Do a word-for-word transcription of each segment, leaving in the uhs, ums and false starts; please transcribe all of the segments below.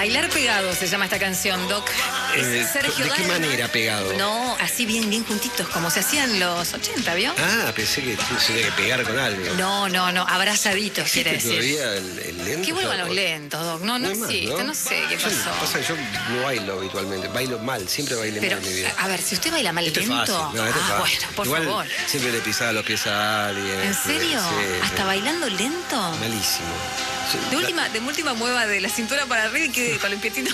Bailar pegado se llama esta canción, Doc. Eh, Sergio ¿De qué Dalma. manera pegado? No, así bien, bien juntitos, como se hacían los ochenta, ¿vio? Ah, pensé que se tenía que pegar con algo. No, no, no, abrazaditos, quiere ¿Existe decir. todavía el, el lento? Que vuelvan los lentos, Doc. No, no, No hay más, existe, ¿no? no sé qué Yo- pasó. Pasa que yo no bailo habitualmente, bailo mal, siempre bailé Pero, mal en mi vida. a ver, si usted baila mal Esto es lento. fácil, no, esto es ah, fácil. bueno, por Igual favor. siempre le pisaba los pies a alguien. ¿En serio? Sí, ¿Hasta sí. bailando lento? Malísimo. Sí, De la- última, de última mueva de la cintura para arriba y quede con el pietito.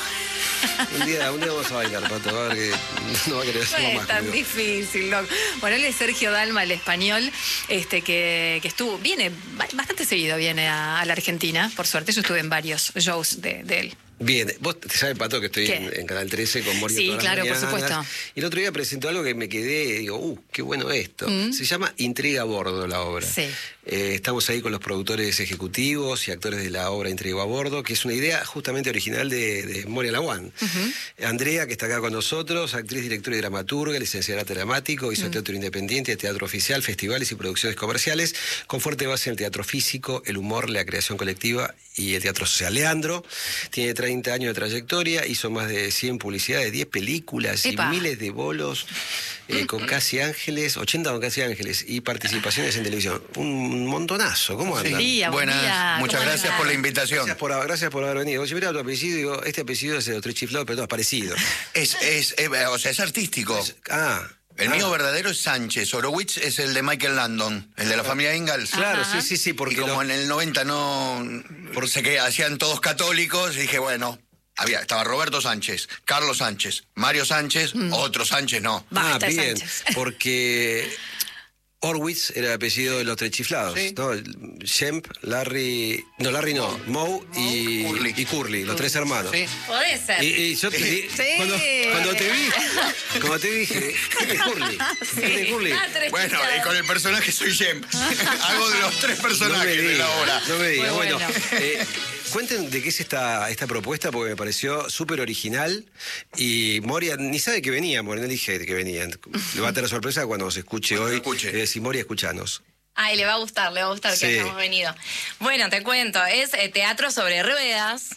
Un día, un día vamos a bailar, Pato, va a ver que no va a querer No hacerlo es más tan conmigo. difícil, Doc. Bueno, él es Sergio Dalma, el español, este que, que estuvo, viene, ba- bastante seguido viene a, a la Argentina, por suerte. Yo estuve en varios shows de, de él. Bien, vos te sabes, Pato, que estoy ¿Qué? en, en Canal trece con Moria Sí, todas las claro, por mañanas. supuesto. Y el otro día presentó algo que me quedé, digo, uh, qué bueno esto. Mm. Se llama Intriga a Bordo, la obra. Sí. Eh, estamos ahí con los productores ejecutivos y actores de la obra Intriga a Bordo, que es una idea justamente original de, de Moria Laguán. Andrea, que está acá con nosotros, actriz, directora y dramaturga, licenciada en arte dramático, hizo teatro independiente, teatro oficial, festivales y producciones comerciales, con fuerte base en el teatro físico, el humor, la creación colectiva y el teatro social. Leandro tiene treinta años de trayectoria, hizo más de cien publicidades, diez películas Epa. y miles de bolos eh, con Casi Ángeles, ochenta con Casi Ángeles y participaciones en televisión. Un montonazo, ¿cómo andan? Buen día, buen Buenas, día. muchas ¿Cómo gracias andás? por la invitación. Gracias por, gracias por haber venido. Si mira tu apellido, digo, este apellido es de los tres chiflados, pero todos parecidos. Es, es, eh, o sea, es artístico. Ah. El ah. mío verdadero es Sánchez. Horowitz es el de Michael Landon, el de la familia Ingalls. Claro, Ajá. sí, sí, sí, porque y como lo- en el noventa no... Por sé que hacían todos católicos, y dije, bueno, había, estaba Roberto Sánchez, Carlos Sánchez, Mario Sánchez, otro Sánchez no. Ah, Basta, bien, Sánchez. porque Horowitz era el apellido de los tres chiflados, Sí. ¿no? Shemp, Larry, no, Larry no, Moe y Curly. y Curly, los tres hermanos. Sí. Podés ser. Y, y yo te di- Sí. cuando, cuando te vi, cuando te dije, ¿quién es Curly? ¿Quién es Curly? Ah, tres Bueno, chiflados. y con el personaje soy Jem. Hago de los tres personajes no me de la digas, obra. no me digas. Muy Bueno, bueno. eh, cuenten de qué es esta, esta propuesta, porque me pareció súper original. Y Moria ni sabe que venía, Moria, no dije que venían. Le va a tener sorpresa cuando nos escuche Cuando hoy. lo escuche. Eh, decir, Moria, escuchanos. Ay, le va a gustar, le va a gustar Sí. que hayamos venido. Bueno, te cuento, es eh, teatro sobre ruedas.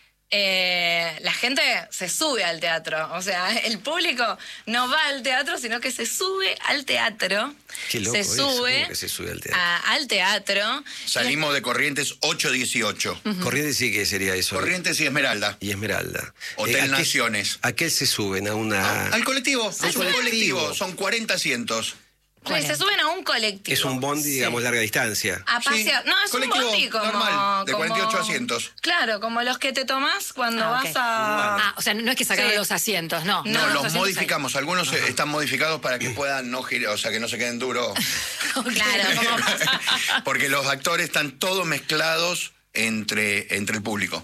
Eh, la gente se sube al teatro, o sea, el público no va al teatro, sino que se sube al teatro. Qué loco se eso, sube, ¿cómo que se sube al teatro? a- al teatro. Salimos de Corrientes ocho dieciocho. Corrientes sí que sería eso. Corrientes y Esmeralda. Y Esmeralda. Hotel ¿a qué- Naciones. ¿A qué se suben? ¿A una...? Al colectivo, es un colectivo. colectivo, son cuarenta asientos. Pues se suben a un colectivo. Es un bondi, digamos, larga distancia. A pasear. Sí, no, es colectivo un bondi como... normal, de como- cuarenta y ocho asientos. Claro, como los que te tomás cuando Ah, vas ok. a... Ah, o sea, no es que sacaron Sí. los asientos, no. No, No, los los asientos modificamos. Algunos eh, están modificados para que puedan no girar, o sea, que no se queden duros. Claro, como pasa. Porque los actores están todos mezclados entre, entre el público.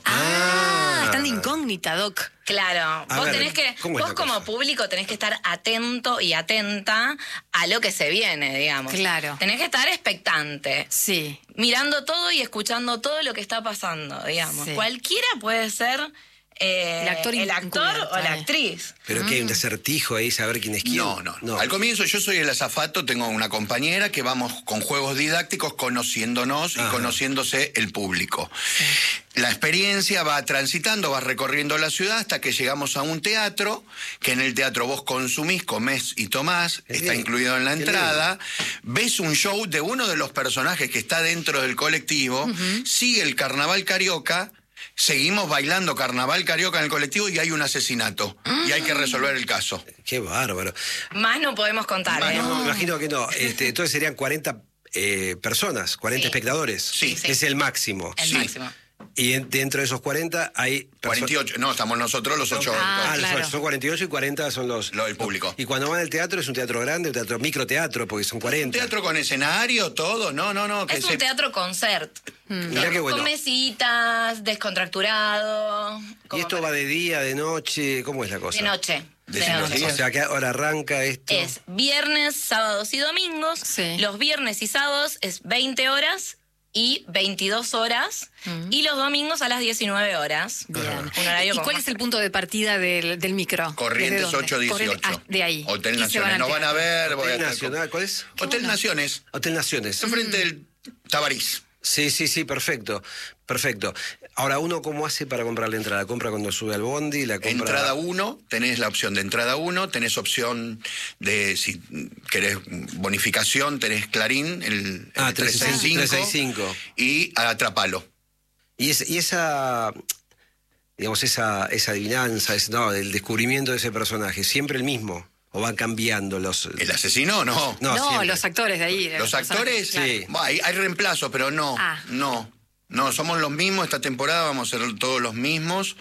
Ah, están de incógnita, Doc. Claro, A vos ver, tenés que, ¿cómo es vos la como cosa? público tenés que estar atento y atenta a lo que se viene, digamos. Claro. Tenés que estar expectante, Sí. mirando todo y escuchando todo lo que está pasando, digamos. Sí. Cualquiera puede ser eh, El actor el actor encubierto, o la eh. actriz. Pero que hay un acertijo ahí, saber quién es quién. No, no, no. Al comienzo yo soy el azafato, tengo una compañera que vamos con juegos didácticos conociéndonos Ajá. y conociéndose el público. La experiencia va transitando, vas recorriendo la ciudad hasta que llegamos a un teatro, que en el teatro vos consumís, comés y tomás, Qué está lindo, incluido en la qué entrada, ves un show de uno de los personajes que está dentro del colectivo, sigue el carnaval carioca. Seguimos bailando carnaval carioca en el colectivo y hay un asesinato. Y hay que resolver el caso. Qué bárbaro. Más no podemos contar, Más ¿eh? no. No, me imagino que no. Este, entonces serían cuarenta eh, personas, cuarenta Sí. espectadores. Sí. Sí. Es el máximo. El Sí. máximo. Y en- dentro de esos cuarenta hay... perso- cuarenta y ocho, no, estamos nosotros los ocho. Ah, Ah, los- claro. son cuarenta y ocho y cuarenta son los... Lo del público. Y cuando van al teatro es un teatro grande, un teatro microteatro, porque son cuarenta. Teatro con escenario, todo, no, no, no. Que Es se- un teatro concert. Mirá qué bueno. Con mesitas, descontracturado. ¿Y como esto para- va de día, de noche? ¿Cómo es la cosa? de noche. De de noche. noche. O sea, que ahora arranca esto. Es viernes, sábados y domingos. Sí. Los viernes y sábados es veinte horas y veintidós horas. Y los domingos a las diecinueve horas. Bien. Un horario ¿Y como cuál más es el punto de partida del, del micro? Corrientes ¿Desde dónde? ocho dieciocho. Corrientes- ah, de ahí. Hotel Y se van Naciones. al Nos van a teatro. ver. voy a Hotel estar Nacional, ¿cuál es? con- Hotel Naciones. Hotel Naciones. Enfrente del Tabarís. Sí, sí, sí, perfecto, perfecto. Ahora, ¿uno cómo hace para comprar la entrada? ¿Compra cuando sube al bondi? La compra... Entrada uno, tenés la opción de entrada uno, tenés opción de, si querés bonificación, tenés Clarín, el, Ah, el trescientos sesenta y cinco, trescientos sesenta y cinco. y Atrapalo. Y, es, y esa, digamos, esa, esa adivinanza, ese, no, el descubrimiento de ese personaje, ¿siempre el mismo? ¿O van cambiando los...? ¿El asesino no? No, No, siempre. los actores de ahí. de ¿Los actores? claro. Sí. Bueno, hay, hay reemplazos, pero no, Ah. no. No, somos los mismos, esta temporada vamos a ser todos los mismos.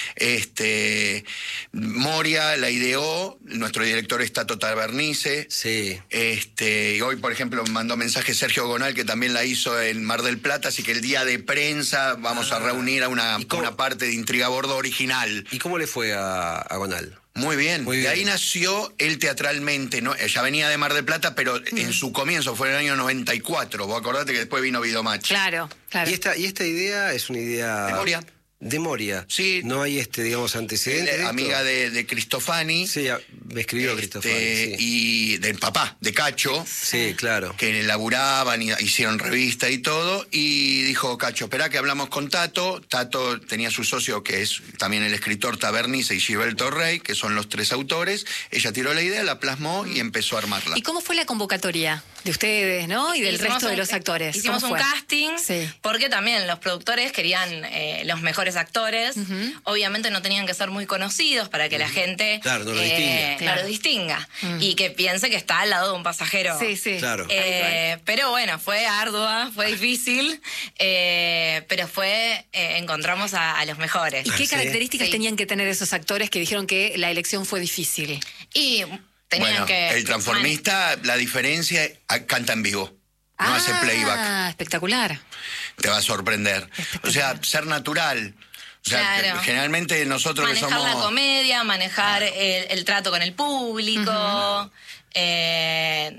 Este, Moria la ideó, nuestro director es Tato Tabernice. Sí. Este, y hoy, por ejemplo, me mandó mensaje Sergio Gonal, que también la hizo en Mar del Plata, así que el día de prensa vamos Ah. a reunir a una, ¿Y cómo? una parte de Intriga a Bordo original. ¿Y cómo le fue a, a Gonal? Muy bien. Muy De bien. ahí nació él teatralmente, ¿no? Ella venía de Mar del Plata, pero en su comienzo fue en el año noventa y cuatro. Vos acordate que después vino Videomatch. Claro, claro. ¿Y esta, y esta idea es una idea... De Moria. De Moria. Sí. No hay, este, digamos, antecedentes. Eh, de esto? amiga de, de Cristofani. Sí, a- me escribió este, Cristofani. Sí. Y del papá, de Cacho. Sí, claro. Que laburaban y hicieron revista y todo, y dijo Cacho, esperá que hablamos con Tato. Tato tenía su socio, que es también el escritor Tabernice y Gilberto Rey, que son los tres autores. Ella tiró la idea, la plasmó y empezó a armarla. ¿Y cómo fue la convocatoria de ustedes, no? Y del Hicimos resto de un- los actores. Hicimos ¿Cómo un fue? casting, Sí. porque también los productores querían eh, los mejores actores. Obviamente no tenían que ser muy conocidos para que la gente Claro, no lo eh, distinga. no Claro. lo distinga. Y que piense que está al lado de un pasajero. Sí, sí. Claro. Eh, pero bueno, fue ardua, fue difícil, eh, pero fue, eh, encontramos a, a los mejores. ¿Y qué ¿sí? características Sí. tenían que tener esos actores que dijeron que la elección fue difícil? Y tenían Bueno, que... el transformista, la diferencia, ah, canta en vivo. No hace playback. Ah, espectacular. Te va a sorprender. O sea, ser natural. O sea, Claro. que generalmente nosotros que Manejar somos... la comedia, manejar el, el trato con el público, eh,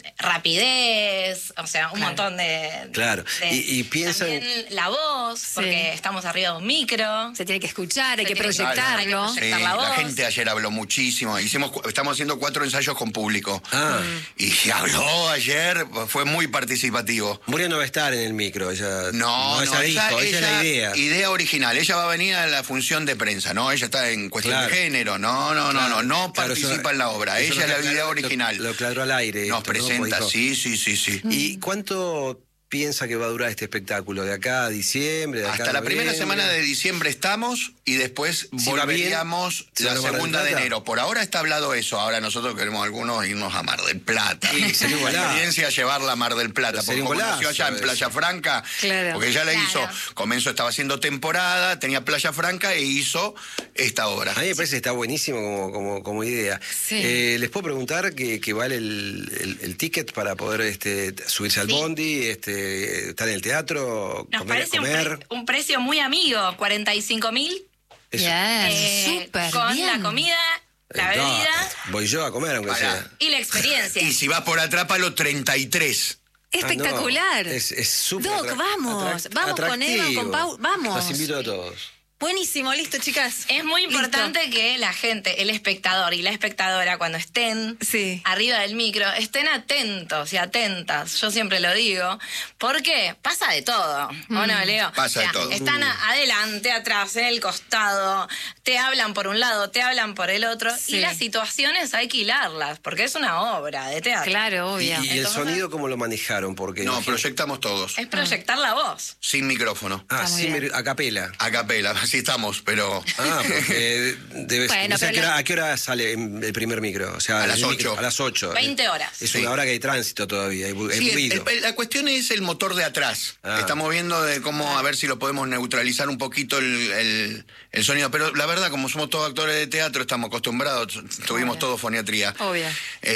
rapidez, o sea, un Claro. montón de... Claro. de- Y- y piensan- También la voz, porque estamos arriba de un micro. Se tiene que escuchar, hay Se que tiene que proyectarlo. escuchar, hay que Sí, proyectar la la voz. gente ayer habló muchísimo. Hicimos, cu- estamos haciendo cuatro ensayos con público. Ah. Y habló ayer, fue muy participativo. Moria no va a estar en el micro, ella No, no, ella ella, dijo, ella es la idea. idea original. Ella va a venir a la función de prensa, ¿no? Ella está en cuestión Claro. de género. No, no, no, no, no Claro, eso- participa en la obra. eso Ella lo es la aclaró- idea lo- original. Lo aclaró al aire. Nos esto, ¿no? presenta, Dijo, sí, sí, sí, sí. ¿Y cuánto piensa que va a durar este espectáculo? ¿De acá a diciembre? De acá Hasta a la primera noviembre? semana de diciembre estamos y después Si va bien, volveríamos ¿se la va a Mar del segunda de Plata? enero. Por ahora está hablado eso. Ahora nosotros queremos algunos irnos a Mar del Plata. Sí, sería un la golazo. experiencia llevarla a Mar del Plata. Pero sería Porque un como nació golazo allá en eso. Playa Franca, Claro. porque ella la Claro. hizo, comenzó, estaba haciendo temporada, tenía Playa Franca e hizo esta obra. A mí me parece que está buenísimo como, como, como idea. Sí. Eh, ¿Les puedo preguntar qué qué vale el, el- el ticket para poder este, subirse al Sí. bondi, este, estar en el teatro, Nos comer, parece un, comer? pre- un precio muy amigo, cuarenta y cinco mil. Eso. Bien, súper con bien. la comida, la Eh, no, bebida voy yo a comer, aunque Pará. sea. y la experiencia. Y si vas por Atrápalo, treinta y tres. Espectacular. Ah, no, es es súper Doc, atra- vamos. atrac- Vamos con Eva, atractivo. con Pau. Vamos. Los invito a todos. Buenísimo, listo, chicas. Es muy Listo. importante que la gente, el espectador y la espectadora, cuando estén Sí. arriba del micro, estén atentos y atentas. Yo siempre lo digo. Porque pasa de todo. ¿O no, Leo? Pasa de todo. Están a- adelante, atrás, en el costado. Te hablan por un lado, te hablan por el otro. Sí. Y las situaciones hay que hilarlas. Porque es una obra de teatro. Claro, ¿Y, obvio. y el Entonces- sonido cómo lo manejaron? Porque No, imagino- proyectamos todos. Es proyectar la voz. Sin micrófono. Ah, Está muy sí, bien. me- a capela. A capela, así estamos, pero... Ah, porque debe Bueno, no sé, ¿a, pero qué hora, la- ¿a qué hora sale el primer micro? O sea, A las el micro- ocho. A las ocho. veinte horas. Es Sí. una hora que hay tránsito todavía, hay, bu- hay Sí, el- ruido. el- la cuestión es el motor de atrás. Ah. Estamos viendo de cómo, a ver si lo podemos neutralizar un poquito el, el- el sonido. Pero la verdad, como somos todos actores de teatro, estamos acostumbrados, tuvimos Obvio. todo foniatría. Obvio.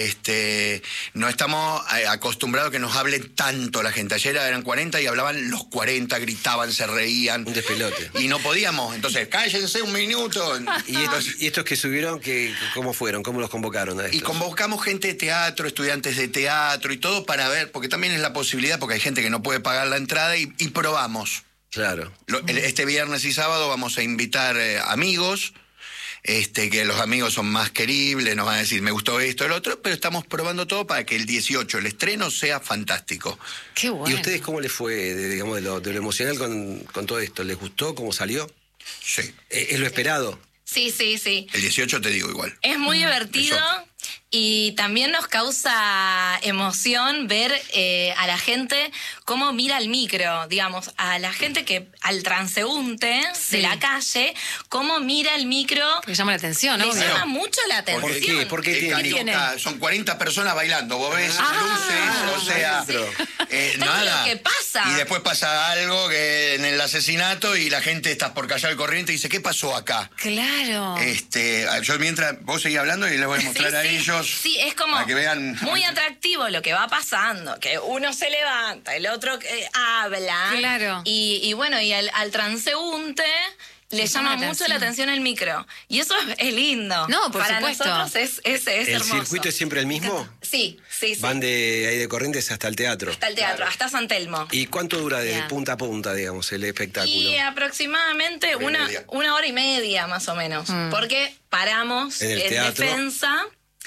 Este, no estamos eh, acostumbrados a que nos hable tanto la gente. Ayer eran cuarenta y hablaban los cuarenta, gritaban, se reían. Un despelote. Y no podíamos. Entonces, cállense un minuto. ¿Y, estos, y estos que subieron, que, cómo fueron? ¿Cómo los convocaron a estos? Y convocamos gente de teatro, estudiantes de teatro y todo para ver, porque también es la posibilidad, porque hay gente que no puede pagar la entrada y, y probamos. Claro. Lo- el- este viernes y sábado vamos a invitar eh, amigos este, que los amigos son más queribles, nos van a decir, me gustó esto, el otro, pero estamos probando todo para que el dieciocho, el estreno, sea fantástico. Qué bueno. ¿Y a ustedes cómo les fue, de, digamos, de lo, de lo emocional con, con todo esto? ¿Les gustó cómo salió? Sí. ¿Es, es lo esperado? Sí, sí, sí. El dieciocho te digo igual. Es muy divertido y también nos causa emoción ver eh, a la gente cómo mira el micro, digamos, a la gente que, al transeúnte Sí. de la calle, cómo mira el micro. Le llama la atención, ¿no? Le llama mucho la ¿Por atención. qué? ¿Por qué Eh, tiene? Carioca, son cuarenta personas bailando, vos ves Ah, luces, o sea, sí. eh, Es nada. lo que pasa. Y después pasa algo que en el asesinato y la gente está por callar el corriente y dice, ¿qué pasó acá? Claro. Este, yo mientras vos seguís hablando y les voy a mostrar Sí, a sí. ellos Sí, es como para que vean. muy atractivo lo que va pasando, que uno se levanta, el otro eh, habla. Claro. Y, y bueno, y al, al transeúnte le Le llama llama la mucho atención. la atención el micro. Y eso es, es lindo. No, por Para supuesto. nosotros es, es, es ¿El hermoso. circuito es siempre el mismo? Sí, sí, sí. Van de ahí de Corrientes hasta el teatro. Hasta el teatro, hasta San Telmo. ¿Y cuánto dura de Bien. punta a punta, digamos, el espectáculo? Y aproximadamente Hora y una, media. una hora y media más o menos. Porque paramos En el en teatro. defensa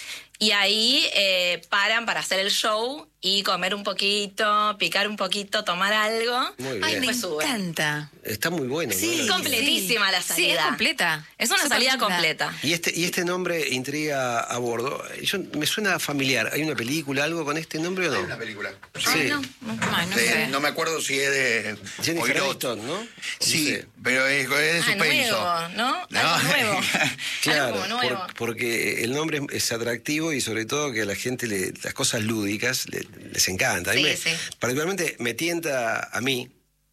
y ahí eh, paran para hacer el show y comer un poquito, picar un poquito, tomar algo. Muy bien. Ay, me Después suben. encanta. Está muy bueno, Sí, ¿no? Es completísima la Sí, salida. es completa. Es una Súper salida linda. completa. Y este, y este nombre, Intriga a Bordo, yo, me suena familiar. ¿Hay una película, algo con este nombre o Hay no? una película. Sí. Ay, no, no, ay, no De- sé. no me acuerdo si es de Jennifer Poirot. Aniston, ¿no? Sí, No sé. pero es, es de Ah, suspenso. nuevo, ¿no? No. Algo nuevo. Claro, Algo nuevo. por- porque el nombre es, es atractivo y sobre todo que a la gente le- las cosas lúdicas le- les encanta. A mí Sí, me- sí. Particularmente me tienta a mí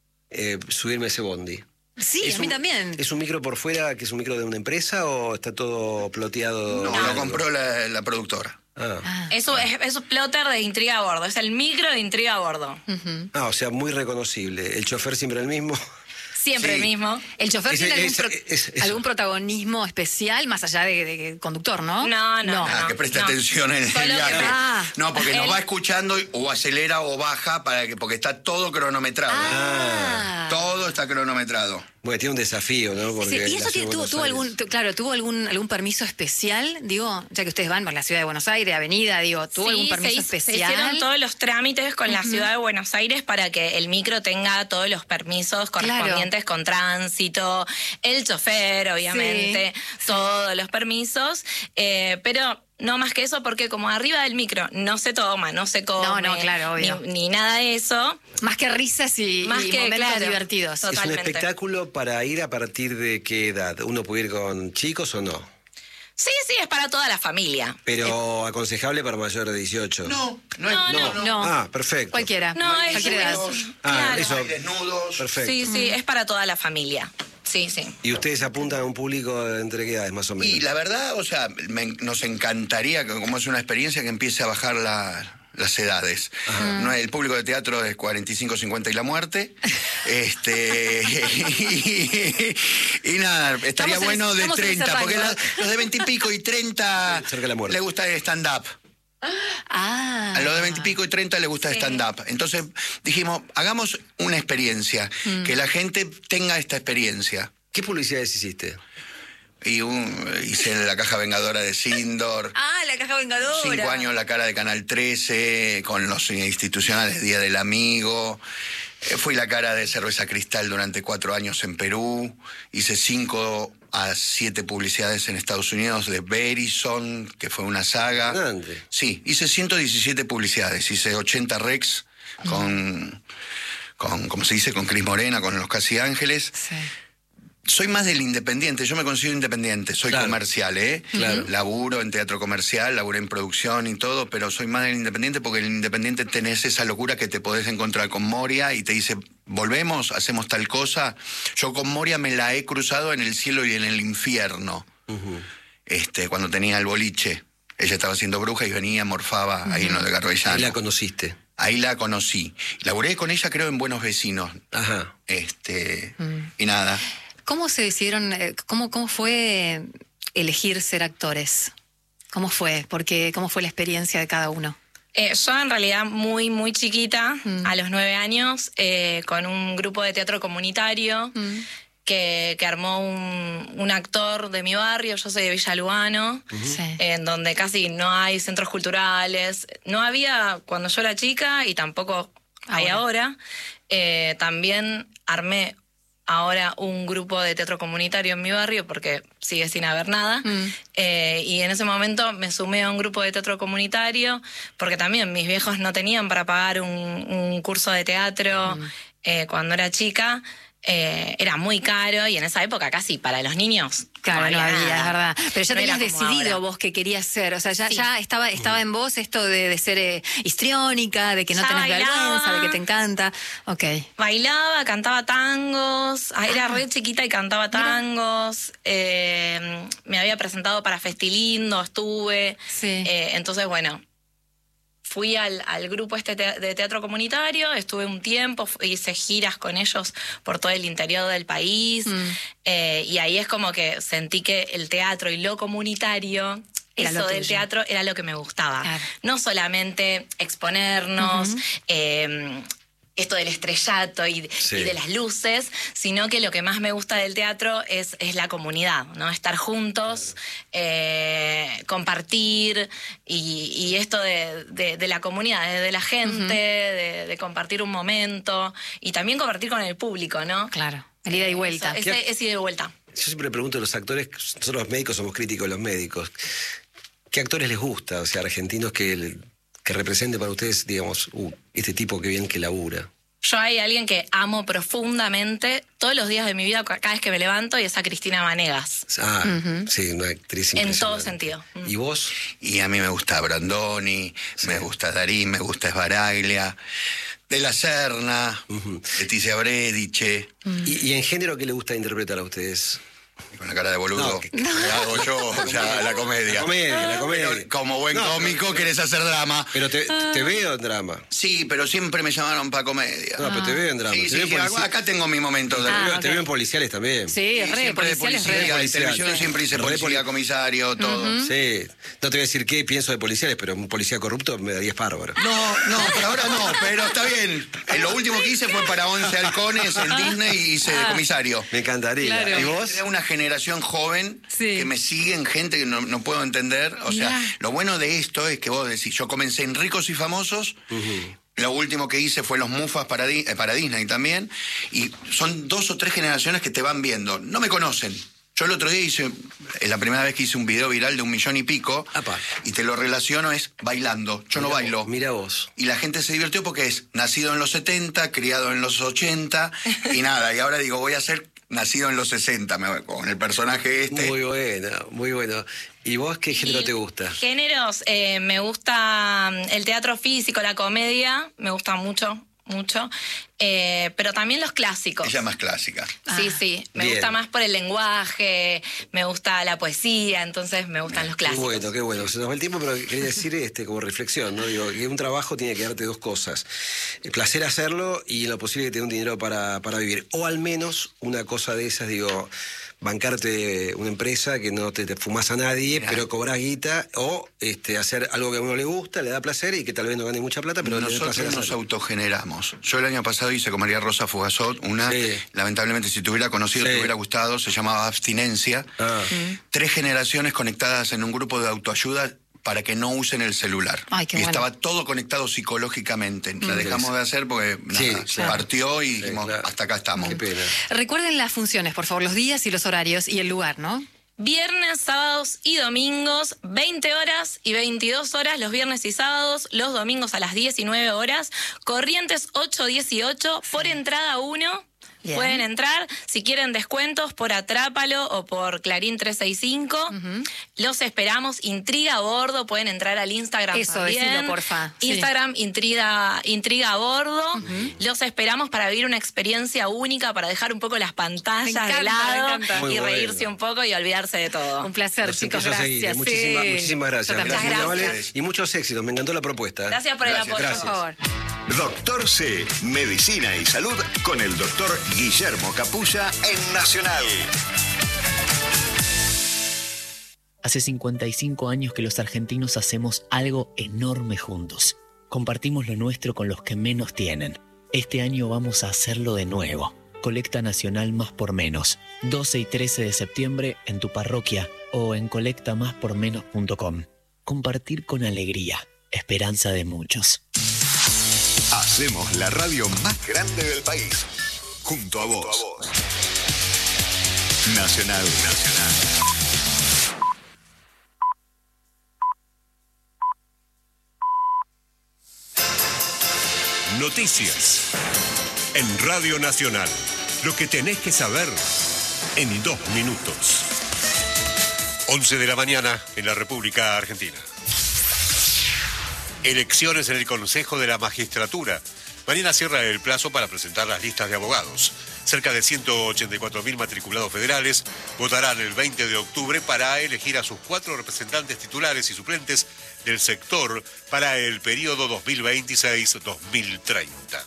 eh, subirme a ese bondi. Sí, ¿Es a mí un- también. ¿Es un micro por fuera que es un micro de una empresa o está todo ploteado? No, de lo algo? compró la, la productora. Ah. Ah, Eso es, es un plotter de Intriga a Bordo. Es el micro de Intriga a Bordo. ujú. Ah, o sea, muy reconocible. El chofer siempre el mismo. Siempre Sí. el mismo. ¿El chofer Ese- tiene algún, ese- pro- ese- eso. algún protagonismo especial más allá de, de- de conductor, no? No, no, Ah, no. que preste no. atención en el Solo que- viaje. Ah. No, porque nos Él- va escuchando y- o acelera o baja para que, porque está todo cronometrado. Ah. Todo está cronometrado. Bueno, tiene un desafío, ¿no? Sí, Porque ¿y la eso ciudad tiene- de tuvo, Buenos tuvo Aires. algún, tu- claro, tuvo algún algún permiso especial? Digo, ya que ustedes van por la ciudad de Buenos Aires, Avenida, digo, ¿tuvo Sí, algún permiso se, hizo- se especial? hicieron todos los trámites con la ciudad de Buenos Aires para que el micro tenga todos los permisos correspondientes con tránsito, el chofer, obviamente, todos los permisos, eh, pero no más que eso porque como arriba del micro no se toma, no se come, No, no, claro, ni, obvio. ni nada de eso. Más que risas y, Más y que, momentos claro. divertidos. ¿Es un Totalmente. espectáculo para ir a partir de qué edad? ¿Uno puede ir con chicos o no? Sí, sí, es para toda la familia. Pero aconsejable para mayores de dieciocho. No, no es. No, no, no. No. Ah, perfecto. Cualquiera. No, es, cualquier edad. es- Ah, claro. eso. Hay desnudos. Perfecto. Sí, sí, es para toda la familia. Sí, sí. ¿Y ustedes apuntan a un público de entre qué edades más o menos? Y la verdad, o sea, me- nos encantaría, que como es una experiencia, que empiece a bajar la- las edades. No, el público de teatro es cuarenta y cinco, cincuenta y la muerte. este y, y nada, estaría Estamos en bueno ese- de estamos en ese treinta, porque rango. los, los de veinte y pico y treinta Cerca de la muerte. le gusta el stand-up. Ah. A los de veinte y pico y treinta le gusta el Sí. stand-up. Entonces dijimos, hagamos una experiencia, que la gente tenga esta experiencia. ¿Qué publicidades hiciste? Y un- hice la caja vengadora de Sindor. Ah, la caja vengadora. Cinco años la cara de Canal trece, con los institucionales Día del Amigo. Eh, Fui la cara de Cerveza Cristal durante cuatro años en Perú. Hice cinco a siete publicidades en Estados Unidos de Verizon, que fue una saga. Grande. Sí, hice ciento diecisiete publicidades. Hice ochenta Rex con, con, como se dice, con Cris Morena, con Los Casi Ángeles. Sí. Soy más del independiente, yo me considero independiente, soy Claro. comercial, ¿eh? Claro. Laburo en teatro comercial, laburé en producción y todo, pero soy más del independiente porque el independiente tenés esa locura que te podés encontrar con Moria y te dice, volvemos, hacemos tal cosa. Yo con Moria me la he cruzado en el cielo y en el infierno, este, cuando tenía el boliche. Ella estaba haciendo bruja y venía, morfaba ahí en lo de Garbellano. Ahí la conociste. Ahí la conocí. Laburé con ella, creo, en Buenos Vecinos. Ajá. Este, y nada. ¿Cómo se decidieron, eh, cómo, cómo fue elegir ser actores? ¿Cómo fue? Porque, ¿cómo fue la experiencia de cada uno? Eh, yo en realidad muy, muy chiquita, a los nueve años, eh, con un grupo de teatro comunitario, que, que armó un, un actor de mi barrio. Yo soy de Villa Lugano, Sí. en donde casi no hay centros culturales. No había cuando yo era chica y tampoco hay ahora. Eh, también armé ahora un grupo de teatro comunitario en mi barrio porque sigue sin haber nada. Mm. Eh, y en ese momento me sumé a un grupo de teatro comunitario porque también mis viejos no tenían para pagar un, un curso de teatro Mm. eh, cuando era chica. Eh, era muy caro y en esa época casi para los niños Claro, no había, nada. es verdad. Pero ya No era tenías como decidido ahora. vos qué querías ser. O sea, ya, Sí. ya estaba, estaba en vos esto de, de ser eh, histriónica, de que no Ya tenés bailaba. vergüenza, de que te encanta. Ok. Bailaba, cantaba tangos, ah, era re chiquita y cantaba tangos, eh, me había presentado para Festilindo, estuve, Sí. eh, entonces bueno, fui al, al grupo este te- de teatro comunitario, estuve un tiempo, fu- hice giras con ellos por todo el interior del país, Mm. eh, y ahí es como que sentí que el teatro y lo comunitario, Era lo eso del tuyo. teatro era lo que me gustaba. Claro. No solamente exponernos, Ujú. eh, esto del estrellato y, Sí. y de las luces, sino que lo que más me gusta del teatro es, es la comunidad, ¿no? Estar juntos, eh, compartir y, y esto de, de- de la comunidad, de, de la gente, de, de compartir un momento y también compartir con el público, ¿no? Claro. El ida y vuelta. Eso, ese- es ida y vuelta. Yo siempre pregunto a los actores, nosotros los médicos somos críticos de los médicos, ¿qué actores les gusta? O sea, argentinos que, que representen para ustedes, digamos, uh, este tipo que bien que labura. Yo hay alguien que amo profundamente todos los días de mi vida, cada vez que me levanto, y es a Cristina Vanegas. Ah, sí, una actriz En impresionante. todo sentido. Mm. ¿Y vos? Y a mí me gusta Brandoni, me gusta Darín, me gusta Esbaraglia, De la Serna, Leticia Brediche, ¿Y, y en género qué le gusta interpretar a ustedes? con la cara de boludo. No, que- que hago yo, o sea, la comedia. La comedia, la comedia. Pero como buen No, cómico querés hacer drama. Pero te, te veo en drama. Sí, pero siempre me llamaron para comedia. No, pero te veo en drama. Sí, te, sí, veo en sí, polici- acá tengo mi momento de te Ah, veo- ok. te veo en policiales también. Sí, re, siempre de policiales, policía, re. y policial. televisión siempre hice Re policía, poli- comisario, todo. Sí. No te voy a decir qué pienso de policiales, pero un policía corrupto me daría bárbaro. No, no, pero ahora no, pero está bien. Eh, Lo último que hice fue para once halcones en Disney y hice de comisario. Me encantaría. Claro. ¿Y vos? Era una generación joven Sí. que me siguen, gente que no, no puedo entender. O sea, Mirá. lo bueno de esto es que vos decís, yo comencé en Ricos y Famosos. Lo último que hice fue los Mufas para, Di- eh, para Disney también. Y son dos o tres generaciones que te van viendo. No me conocen. Yo el otro día hice, es la primera vez que hice un video viral de un millón y pico. Apa. Y te lo relaciono es bailando. Yo no Mira bailo. vos, Mira vos. Y la gente se divirtió porque es nacido en los setenta, criado en los ochenta y nada. Y ahora digo, voy a ser nacido en los sesenta me voy con el personaje este. Muy bueno, muy bueno. ¿Y vos qué género Y te gusta? Géneros, eh, me gusta mm, el teatro físico, la comedia, me gusta mucho, mucho. Eh, pero también los clásicos. Ella es más clásica. Sí, sí. Me Bien. gusta más por el lenguaje, me gusta la poesía, entonces me gustan los Qué clásicos. bueno, qué bueno. Se nos va el tiempo, pero quería decir este como reflexión, ¿no? Digo, que un trabajo tiene que darte dos cosas. El placer hacerlo y lo posible que te dé un dinero para, para vivir. O al menos una cosa de esas, digo, bancarte una empresa que no te, te fumas a nadie, Mirá. pero cobras guita, o este, hacer algo que a uno le gusta, le da placer y que tal vez no gane mucha plata, pero le da Nosotros placer nos hacerlo. autogeneramos. Yo el año pasado hice con María Rosa Fugazot una, Sí. lamentablemente si te hubiera conocido Sí. te hubiera gustado, se llamaba Abstinencia. Ah. Tres generaciones conectadas en un grupo de autoayuda para que no usen el celular. Ay, qué y bueno. estaba todo conectado psicológicamente. La dejamos de hacer porque nada, Sí, se claro. partió y Sí, dijimos, claro. hasta acá estamos. Qué pena. Recuerden las funciones, por favor, los días y los horarios y el lugar, ¿no? Viernes, sábados y domingos, veinte horas y veintidós horas, los viernes y sábados, los domingos a las diecinueve horas, Corrientes ocho dieciocho, por entrada uno. Bien. Pueden entrar, si quieren descuentos por Atrápalo o por Clarín trescientos sesenta y cinco. Los esperamos, Intriga a Bordo, pueden entrar al Instagram Eso, también. decilo, porfa. Sí. Instagram, Intriga, Intriga a Bordo. Los esperamos para vivir una experiencia única, para dejar un poco las pantallas Me encanta, de lado me encanta. Muy y bueno. reírse un poco y olvidarse de todo. Un placer, Los chicos, empiezo a seguir. gracias. Muchísimas, Sí. muchísimas gracias. Yo también. Gracias, Muchas muy gracias. amable. Y muchos éxitos. Me encantó la propuesta. Gracias por Gracias, el apoyo. gracias. Por favor. Doctor C, Medicina y Salud con el doctor Guillermo Capulla en Nacional. Hace cincuenta y cinco años que los argentinos hacemos algo enorme juntos. Compartimos lo nuestro con los que menos tienen. Este año vamos a hacerlo de nuevo. colecta nacional Más por Menos, doce y trece de septiembre en tu parroquia o en colecta más por menos punto com. Compartir con alegría, esperanza de muchos. Hacemos la radio más grande del país, junto a vos. Junto a vos. Nacional, Nacional. Noticias en Radio Nacional. Lo que tenés que saber en dos minutos. once de la mañana en la República Argentina. Elecciones en el Consejo de la Magistratura. Mañana cierra el plazo para presentar las listas de abogados. Cerca de ciento ochenta y cuatro mil matriculados federales votarán el veinte de octubre para elegir a sus cuatro representantes titulares y suplentes del sector para el periodo dos mil veintiséis a dos mil treinta.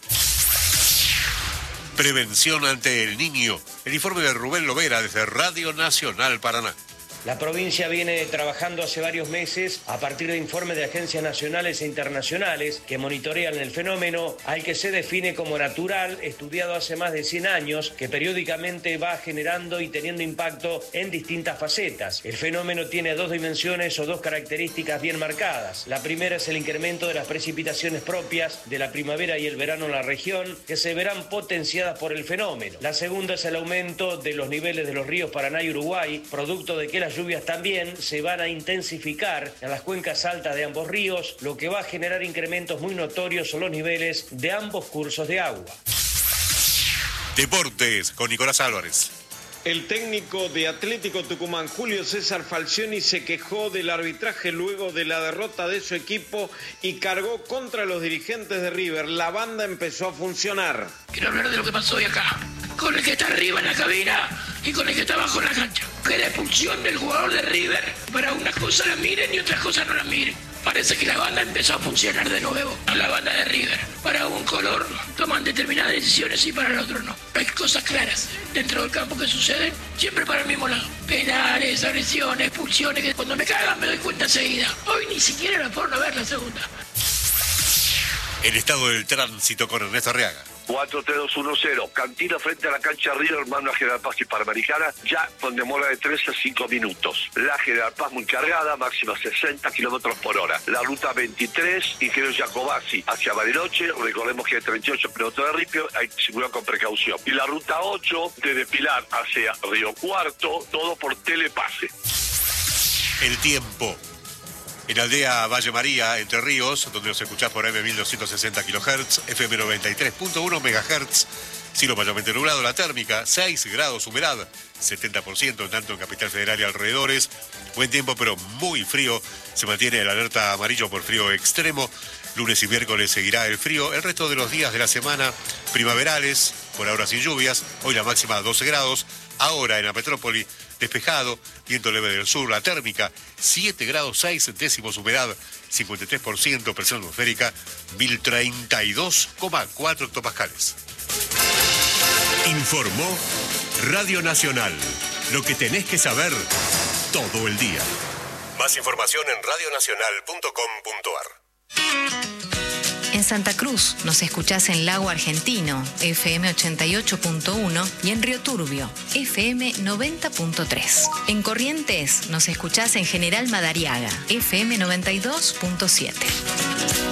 Prevención ante el niño. El informe de Rubén Lovera desde Radio Nacional Paraná. La provincia viene trabajando hace varios meses a partir de informes de agencias nacionales e internacionales que monitorean el fenómeno, al que se define como natural, estudiado hace más de cien años, que periódicamente va generando y teniendo impacto en distintas facetas. El fenómeno tiene dos dimensiones o dos características bien marcadas. La primera es el incremento de las precipitaciones propias de la primavera y el verano en la región, que se verán potenciadas por el fenómeno. La segunda es el aumento de los niveles de los ríos Paraná y Uruguay, producto de que las lluvias también se van a intensificar en las cuencas altas de ambos ríos, lo que va a generar incrementos muy notorios en los niveles de ambos cursos de agua. Deportes con Nicolás Álvarez. El técnico de Atlético Tucumán, Julio César Falcioni, se quejó del arbitraje luego de la derrota de su equipo y cargó contra los dirigentes de River. La banda empezó a funcionar. Quiero hablar de lo que pasó hoy acá, con el que está arriba en la cabina y con el que está abajo en la cancha. Que la expulsión del jugador de River, para unas cosas la miren y otras cosas no la miren. Parece que la banda empezó a funcionar de nuevo. La banda de River, para un color toman determinadas decisiones y para el otro no. Hay cosas claras dentro del campo que suceden, siempre para el mismo lado. Penales, agresiones, expulsiones, que cuando me cagan me doy cuenta enseguida. Hoy ni siquiera la fueron a ver la segunda. El estado del tránsito con Ernesto Arriaga. cuatro tres dos uno cero, Cantina frente a la cancha River, hermano a General Paz y Panamericana, ya con demora de tres a cinco minutos. La General Paz muy cargada, máxima sesenta kilómetros por hora. La ruta veintitrés, Ingeniero Jacobacci, hacia Bariloche, recordemos que hay treinta y ocho kilómetros de ripio, hay que circular con precaución. Y la ruta ocho, desde Pilar hacia Río Cuarto, todo por telepase. El tiempo. En Aldea Valle María, Entre Ríos, donde nos escuchás por M mil doscientos sesenta kilohertz, F M noventa y tres punto uno megahertz, cielo mayormente nublado, la térmica, seis grados, humedad, setenta por ciento, tanto en Capital Federal y alrededores. Buen tiempo, pero muy frío. Se mantiene la alerta amarillo por frío extremo. Lunes y miércoles seguirá el frío. El resto de los días de la semana, primaverales, por ahora sin lluvias. Hoy la máxima doce grados. Ahora en la metrópoli, despejado, viento leve del sur, la térmica, siete grados seis décimos, humedad, cincuenta y tres por ciento, presión atmosférica, mil treinta y dos coma cuatro hectopascales. Informó Radio Nacional. Lo que tenés que saber todo el día. Más información en radio nacional punto com punto ar. En Santa Cruz nos escuchás en Lago Argentino, F M ochenta y ocho punto uno, y en Río Turbio, F M noventa punto tres. En Corrientes nos escuchás en General Madariaga, F M noventa y dos punto siete.